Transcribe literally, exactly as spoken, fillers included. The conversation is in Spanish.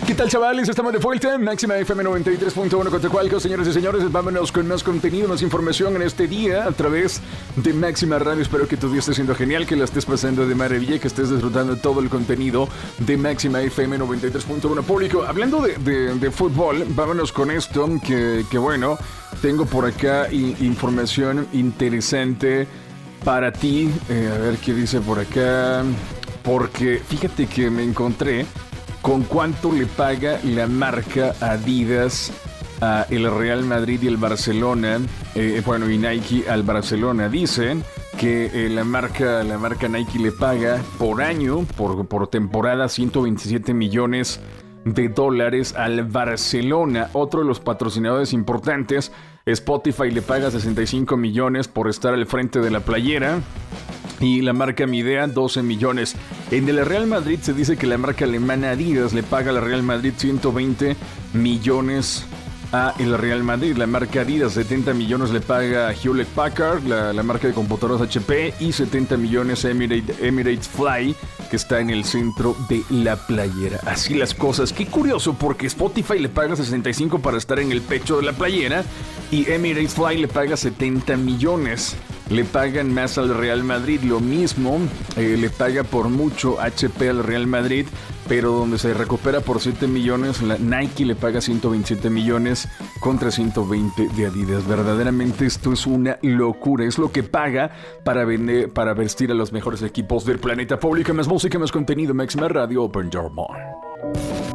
¿Qué tal, chavales? Estamos de vuelta en Máxima F M noventa y tres punto uno Coatzacoalcos. Señores y señores, vámonos con más contenido, más información en este día a través de Máxima Radio. Espero que tu día esté siendo genial, que la estés pasando de maravilla, que estés disfrutando de todo el contenido de Máxima F M noventa y tres punto uno público. Hablando de, de, de fútbol, vámonos con esto, que, que bueno, tengo por acá i- información interesante para ti. Eh, a ver qué dice por acá, porque fíjate que me encontré con cuánto le paga la marca Adidas a el Real Madrid y el Barcelona, eh, bueno, y Nike al Barcelona. Dicen que eh, la marca la marca Nike le paga por año, por, por temporada, ciento veintisiete millones de dólares al Barcelona. Otro de los patrocinadores importantes, Spotify, le paga sesenta y cinco millones por estar al frente de la playera. Y la marca Midea, doce millones. En el Real Madrid se dice que la marca alemana Adidas le paga al Real Madrid ciento veinte millones a el Real Madrid. La marca Adidas, setenta millones le paga a Hewlett Packard, la, la marca de computadoras H P, y setenta millones a Emirates, Emirates Fly, que está en el centro de la playera. Así las cosas. Qué curioso, porque Spotify le paga sesenta y cinco para estar en el pecho de la playera y Emirates Fly le paga setenta millones. Le pagan más al Real Madrid, lo mismo, eh, le paga por mucho H P al Real Madrid, pero donde se recupera por siete millones, la Nike le paga ciento veintisiete millones contra ciento veinte de Adidas. Verdaderamente esto es una locura, es lo que paga para vender, para vestir a los mejores equipos del planeta. Pública, más música, más contenido, Máxima Radio, Open Your Mind.